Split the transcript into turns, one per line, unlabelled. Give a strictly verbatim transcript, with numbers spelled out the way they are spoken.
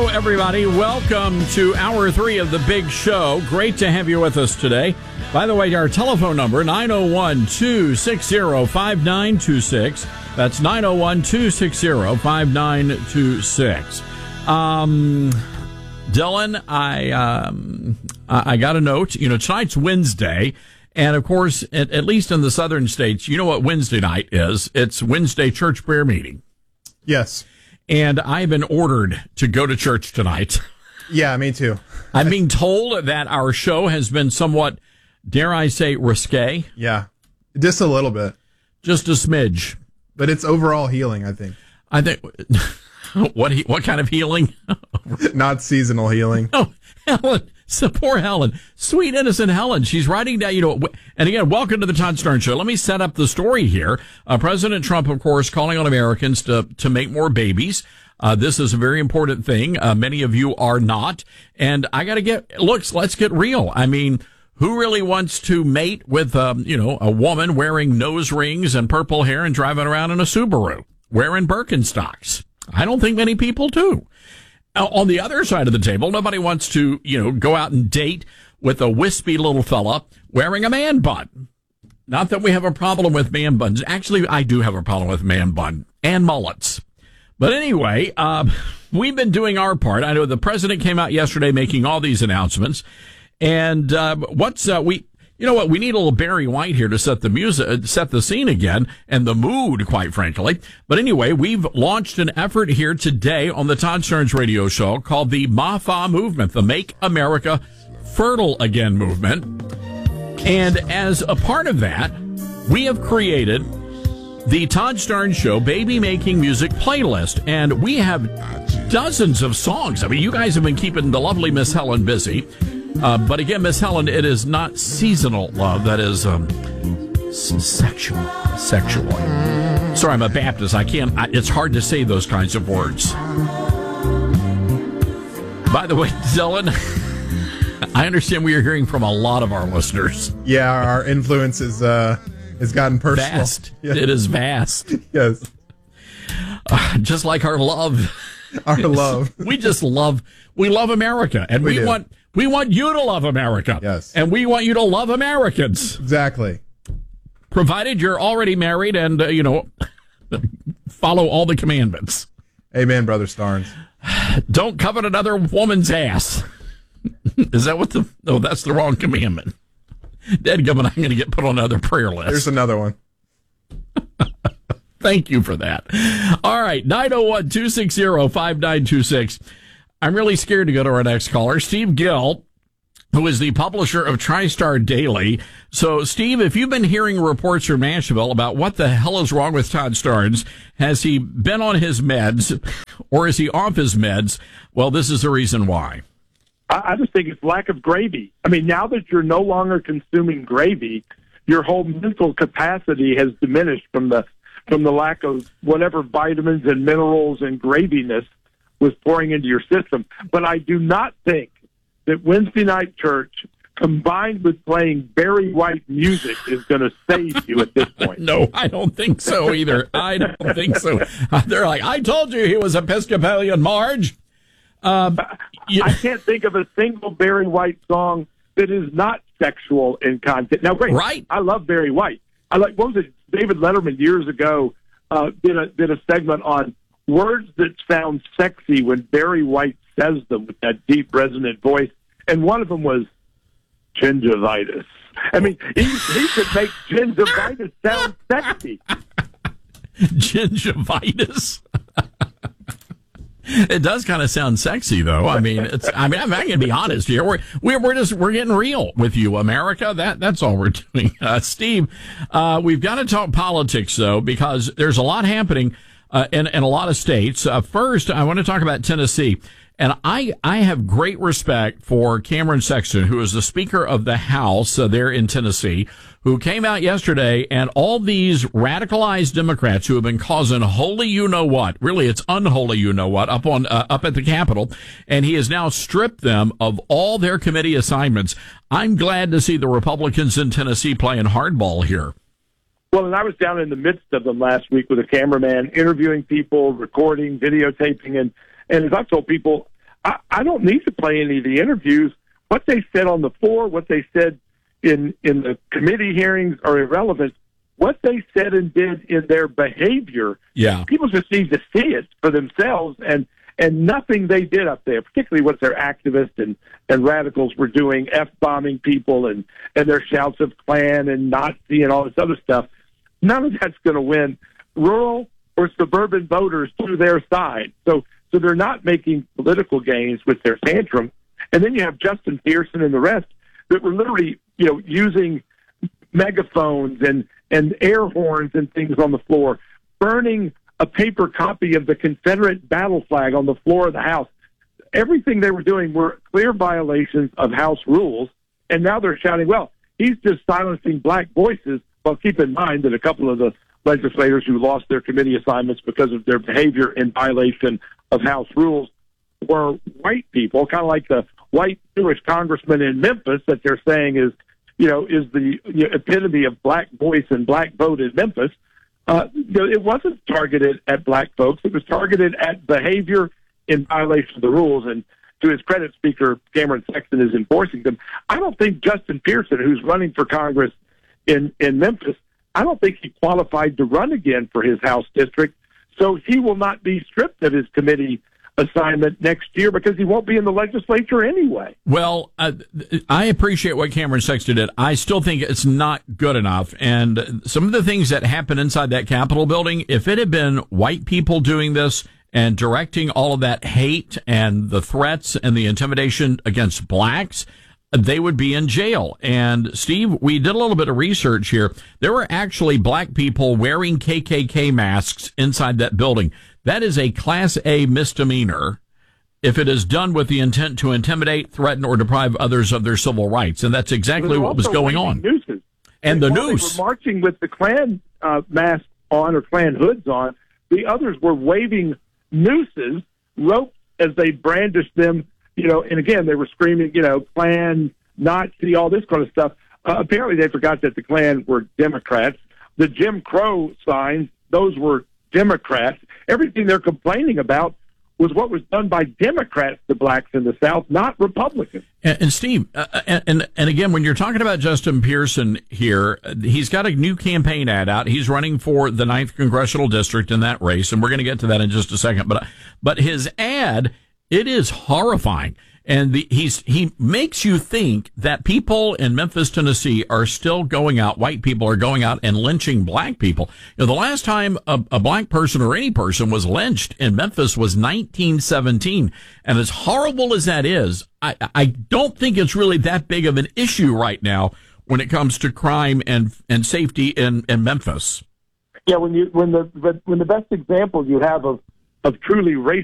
Hello, everybody. Welcome to Hour three of The Big Show. Great to have you with us today. By the way, our telephone number, nine oh one, two six zero, five nine two six. That's nine oh one, two six zero, five nine two six. Um, Dylan, I, um, I got a note. You know, tonight's Wednesday. And, of course, at, at least in the southern states, you know what Wednesday night is. It's Wednesday church prayer meeting.
Yes.
And I've been ordered to go to church tonight.
Yeah, me too.
I'm being told that our show has been somewhat, dare I say, risque.
Yeah, just a little bit.
Just a smidge.
But it's overall healing, I think.
I think, what he, what kind of healing?
Not seasonal healing.
Oh, Helen. So poor Helen, sweet innocent Helen. She's writing down, you know, and again, welcome to the Todd Stern Show. Let me set up the story here. Uh, President Trump, of course, calling on Americans to to make more babies. Uh, this is a very important thing. Uh, many of you are not, and I got to get looks. Let's get real. I mean, who really wants to mate with, um, you know, a woman wearing nose rings and purple hair and driving around in a Subaru, wearing Birkenstocks? I don't think many people do. On the other side of the table, nobody wants to, you know, go out and date with a wispy little fella wearing a man bun. Not that we have a problem with man buns. Actually, I do have a problem with man bun and mullets. But anyway, uh, we've been doing our part. I know the president came out yesterday making all these announcements. And uh, what's uh, we... You know what? We need a little Barry White here to set the music, set the scene again, and the mood, quite frankly. But anyway, we've launched an effort here today on the Todd Stearns Radio Show called the M A F A movement, the Make America Fertile Again movement. And as a part of that, we have created the Todd Stearns Show Baby Making Music playlist, and we have dozens of songs. I mean, you guys have been keeping the lovely Miss Helen busy. Uh, but again, Miss Helen, it is not seasonal love. That is um, sexual. Sexual. Sorry, I'm a Baptist. I can't. I, it's hard to say those kinds of words. By the way, Dylan, I understand we are hearing from a lot of our listeners.
Yeah, our influence is uh, has gotten personal.
Vast.
Yeah.
It is vast.
Yes.
Uh, just like our love.
Our love.
We just love. We love America, and we, we want. We want you to love America.
Yes.
And we want you to love Americans.
Exactly.
Provided you're already married and, uh, you know, follow all the commandments.
Amen, Brother Starnes.
Don't covet another woman's ass. Is that what the... No, that's the wrong commandment. Dadgummit, I'm going to get put on another prayer list.
There's another one.
Thank you for that. All right, nine oh one, two six zero, five nine two six. I'm really scared to go to our next caller, Steve Gill, who is the publisher of TriStar Daily. So, Steve, if you've been hearing reports from Nashville about what the hell is wrong with Todd Stearns, has he been on his meds or is he off his meds? Well, this is the reason why.
I just think it's lack of gravy. I mean, now that you're no longer consuming gravy, your whole mental capacity has diminished from the from the lack of whatever vitamins and minerals and graviness was pouring into your system. But I do not think that Wednesday night church combined with playing Barry White music is going to save you at this point.
No, I don't think so either. I don't think so. They're like, I told you he was Episcopalian, Marge. Um, you...
I can't think of a single Barry White song that is not sexual in content. Now, great.
Right.
I love Barry White. I like, what was it? David Letterman years ago uh, did a did a segment on words that sound sexy when Barry White says them with that deep, resonant voice. And one of them was gingivitis. I mean, he, he could make gingivitis sound sexy.
Gingivitis? It does kind of sound sexy, though. I mean, it's. I mean, I'm, I'm going to be honest here. We're we're we're just we're getting real with you, America. That that's all we're doing. Uh, Steve, uh, we've got to talk politics though, because there's a lot happening uh, in in a lot of states. Uh, first, I want to talk about Tennessee. And I, I have great respect for Cameron Sexton, who is the Speaker of the House uh, there in Tennessee, who came out yesterday, and all these radicalized Democrats who have been causing holy you-know-what, really it's unholy you-know-what, up on uh, up at the Capitol, and he has now stripped them of all their committee assignments. I'm glad to see the Republicans in Tennessee playing hardball here.
Well, and I was down in the midst of them last week with a cameraman, interviewing people, recording, videotaping, and And as I've told people, I, I don't need to play any of the interviews. What they said on the floor, what they said in in the committee hearings are irrelevant. What they said and did in their behavior,
yeah,
people just need to see it for themselves. And and nothing they did up there, particularly what their activists and, and radicals were doing, F-bombing people and, and their shouts of Klan and Nazi and all this other stuff, none of that's going to win rural or suburban voters to their side. So so they're not making political gains with their tantrum. And then you have Justin Pearson and the rest that were literally, you know, using megaphones and, and air horns and things on the floor, burning a paper copy of the Confederate battle flag on the floor of the House. Everything they were doing were clear violations of House rules, and now they're shouting, well, he's just silencing black voices. Well, keep in mind that a couple of the legislators who lost their committee assignments because of their behavior in violation of House rules were white people, kind of like the white Jewish congressman in Memphis that they're saying is, you know, is the you know, epitome of black voice and black vote in Memphis. Uh, you know, it wasn't targeted at black folks. It was targeted at behavior in violation of the rules. And to his credit, Speaker Cameron Sexton is enforcing them. I don't think Justin Pearson, who's running for Congress in, in Memphis, I don't think he qualified to run again for his House district. So he will not be stripped of his committee assignment next year because he won't be in the legislature anyway.
Well, uh, I appreciate what Cameron Sexton did. I still think it's not good enough. And some of the things that happened inside that Capitol building, if it had been white people doing this and directing all of that hate and the threats and the intimidation against blacks, they would be in jail. And Steve, we did a little bit of research here. There were actually black people wearing K K K masks inside that building. That is a Class A misdemeanor if it is done with the intent to intimidate, threaten, or deprive others of their civil rights. And that's exactly what was going on.
Nooses.
And the
While
noose.
They were marching with the Klan uh, mask on or Klan hoods on. The others were waving nooses, ropes, as they brandished them. You know, and again, they were screaming, you know, Klan, Nazi, all this kind of stuff. Uh, apparently, they forgot that the Klan were Democrats. The Jim Crow signs, those were Democrats. Everything they're complaining about was what was done by Democrats to blacks in the South, not Republicans.
And, and Steve, uh, and, and and again, when you're talking about Justin Pearson here, he's got a new campaign ad out. He's running for the ninth Congressional District in that race, and we're going to get to that in just a second. But but his ad, it is horrifying. And the, he's he makes you think that people in Memphis, Tennessee are still going out, white people are going out and lynching black people. You know, the last time a, a black person or any person was lynched in Memphis was nineteen seventeen. And as horrible as that is, I, I don't think it's really that big of an issue right now when it comes to crime and, and safety in, in Memphis.
Yeah, when you when the when the best example you have of, of truly racist